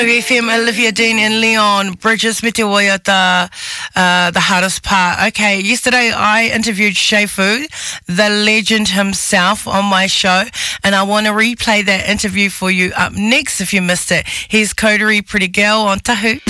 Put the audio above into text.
FM, Olivia Dean and Leon Bridges, me te waiata, the hardest part. Okay, yesterday I interviewed Shefu, the legend himself, on my show, and I want to replay that interview for you up next if you missed it. Here's Coterie Pretty Girl on Tahu.